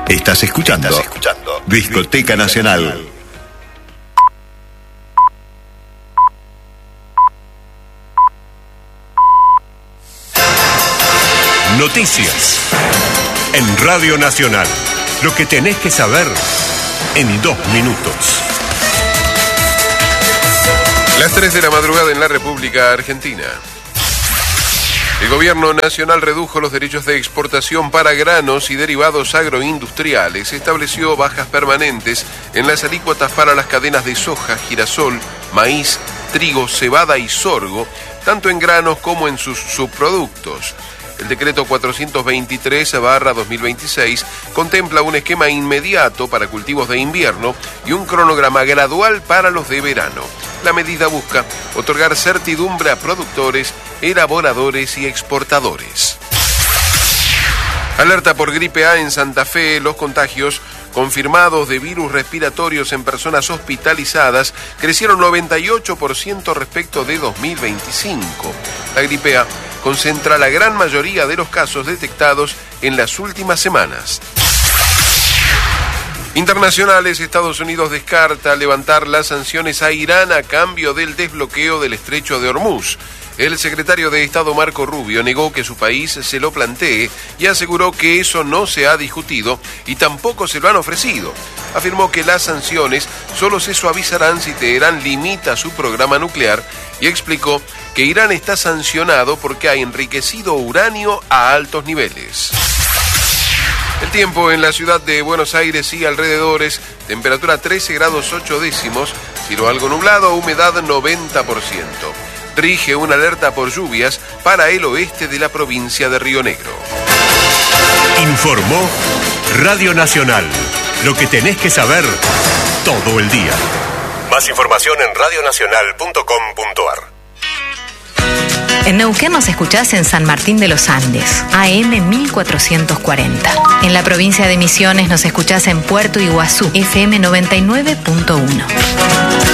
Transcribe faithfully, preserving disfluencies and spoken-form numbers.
Estás escuchando, Estás escuchando Discoteca Nacional. Noticias en Radio Nacional. Lo que tenés que saber en dos minutos. Las tres de la madrugada en la República Argentina. El gobierno nacional redujo los derechos de exportación para granos y derivados agroindustriales. Estableció bajas permanentes en las alícuotas para las cadenas de soja, girasol, maíz, trigo, cebada y sorgo, tanto en granos como en sus subproductos. El decreto cuatrocientos veintitrés barra dos mil veintiséis contempla un esquema inmediato para cultivos de invierno y un cronograma gradual para los de verano. La medida busca otorgar certidumbre a productores, elaboradores y exportadores. Alerta por gripe A en Santa Fe. Los contagios confirmados de virus respiratorios en personas hospitalizadas crecieron noventa y ocho por ciento respecto de dos mil veinticinco. La gripe A concentra la gran mayoría de los casos detectados en las últimas semanas. Internacionales. Estados Unidos descarta levantar las sanciones a Irán a cambio del desbloqueo del estrecho de Hormuz. El secretario de Estado Marco Rubio negó que su país se lo plantee y aseguró que eso no se ha discutido y tampoco se lo han ofrecido. Afirmó que las sanciones solo se suavizarán si Teherán limita su programa nuclear y explicó que Irán está sancionado porque ha enriquecido uranio a altos niveles. El tiempo en la ciudad de Buenos Aires y alrededores, temperatura trece grados ocho décimos, cielo algo nublado, humedad noventa por ciento. Rige una alerta por lluvias para el oeste de la provincia de Río Negro. Informó Radio Nacional. Lo que tenés que saber todo el día. Más información en radio nacional punto com punto a r. En Neuquén nos escuchás en San Martín de los Andes, A M mil cuatrocientos cuarenta. En la provincia de Misiones nos escuchás en Puerto Iguazú, F M noventa y nueve punto uno.